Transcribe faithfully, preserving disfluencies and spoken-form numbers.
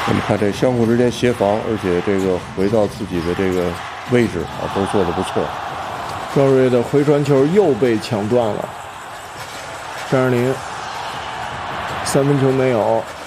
我们看这相互之间协防，而且这个回到自己的这个位置啊，都做得不错。 赵睿的回传球又被抢断了，张二林三分球没有。